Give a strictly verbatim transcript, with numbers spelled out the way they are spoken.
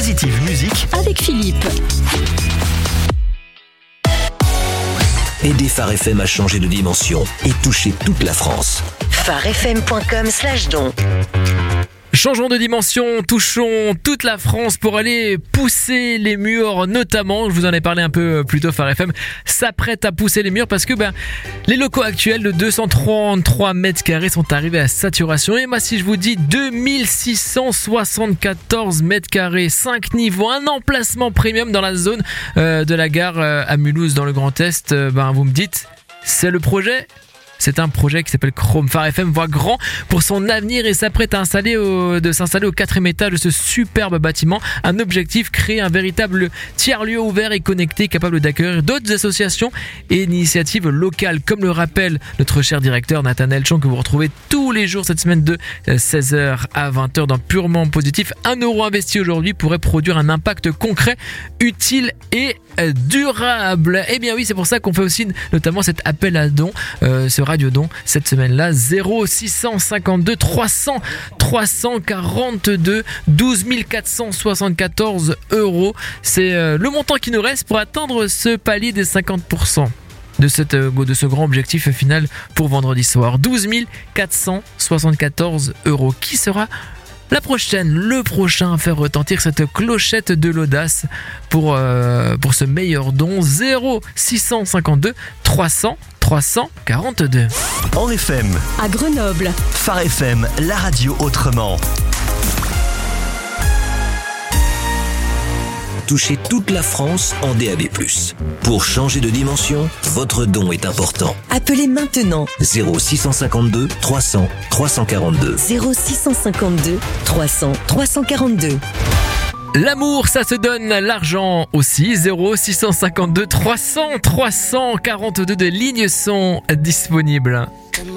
Positive Musique avec Philippe. Aidez Phare F M à changer de dimension et toucher toute la France. phare f m point com slash don. Changeons de dimension, touchons toute la France pour aller pousser les murs, notamment, je vous en ai parlé un peu plus tôt, Phare F M s'apprête à pousser les murs parce que ben, les locaux actuels de deux cent trente-trois mètres carrés sont arrivés à saturation. Et moi, si je vous dis deux mille six cent soixante-quatorze mètres carrés, cinq niveaux, un emplacement premium dans la zone euh, de la gare euh, à Mulhouse dans le Grand Est, euh, ben, vous me dites, c'est le projet ? C'est un projet qui s'appelle Chrome. Phare F M voit grand pour son avenir et s'apprête à installer au, de s'installer au quatrième étage de ce superbe bâtiment. Un objectif, créer un véritable tiers-lieu ouvert et connecté capable d'accueillir d'autres associations et initiatives locales. Comme le rappelle notre cher directeur Nathanaël Chon, que vous retrouvez tous les jours cette semaine de seize heures à vingt heures dans Purement Positif. Un euro investi aujourd'hui pourrait produire un impact concret, utile et durable. Et bien oui, c'est pour ça qu'on fait aussi notamment cet appel à dons, euh, ce radio don cette semaine-là. Zéro six cent cinquante-deux trois cents trois cent quarante-deux douze mille quatre cent soixante-quatorze euros. C'est euh, le montant qui nous reste pour atteindre ce palier des cinquante pour cent de, cette, euh, de ce grand objectif final pour vendredi soir. douze mille quatre cent soixante-quatorze euros. Qui sera la prochaine, le prochain à faire retentir cette clochette de l'audace pour, euh, pour ce meilleur don? Zéro six cent cinquante-deux trois cents trois cent quarante-deux. en F M, À Grenoble, Phare F M, la radio autrement. Touchez toute la France en D A B plus. Pour changer de dimension, votre don est important. Appelez maintenant zéro six cent cinquante-deux trois cents trois cent quarante-deux. zéro six cent cinquante-deux trois cents trois cent quarante-deux. L'amour, ça se donne, l'argent aussi. Zéro six cent cinquante-deux trois cents trois cent quarante-deux de lignes sont disponibles.